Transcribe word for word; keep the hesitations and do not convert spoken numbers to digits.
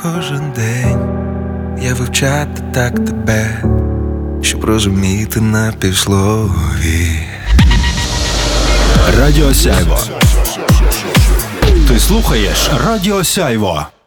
Кожен день я вивчати так тебе, щоб розуміти на півслові. Радіо Сяйво. Ти слухаєш Радіо Сяйво.